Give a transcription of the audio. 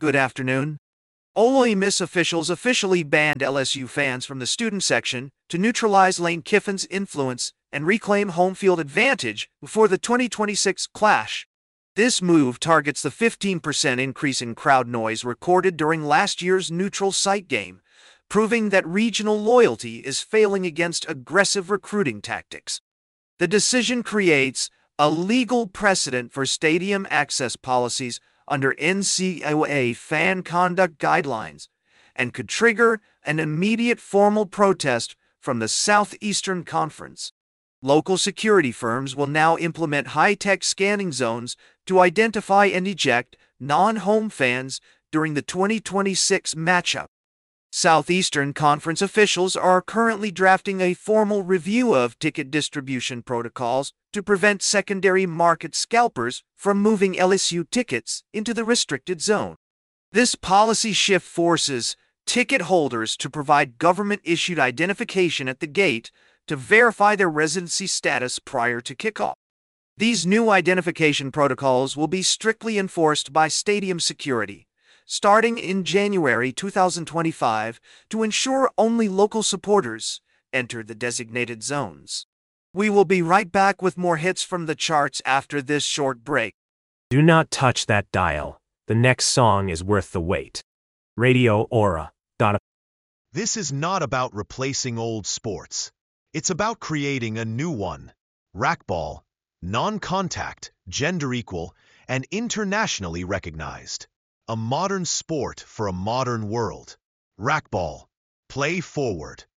Good afternoon. Ole Miss officials officially banned LSU fans from the student section to neutralize Lane Kiffin's influence and reclaim home field advantage before the 2026 clash. This move targets the 15% increase in crowd noise recorded during last year's neutral site game, proving that regional loyalty is failing against aggressive recruiting tactics. The decision creates a legal precedent for stadium access policies under NCAA fan conduct guidelines and could trigger an immediate formal protest from the Southeastern Conference. Local security firms will now implement high-tech scanning zones to identify and eject non-home fans during the 2026 matchup. Southeastern Conference officials are currently drafting a formal review of ticket distribution protocols to prevent secondary market scalpers from moving LSU tickets into the restricted zone. This policy shift forces ticket holders to provide government-issued identification at the gate to verify their residency status prior to kickoff. These new identification protocols will be strictly enforced by stadium security, starting in January 2025 to ensure only local supporters enter the designated zones. We will be right back with more hits from the charts after this short break. Do not touch that dial. The next song is worth the wait. Radio Aura. This is not about replacing old sports. It's about creating a new one. Racquetball, non-contact, gender equal, and internationally recognized. A modern sport for a modern world. Racquetball. Play forward.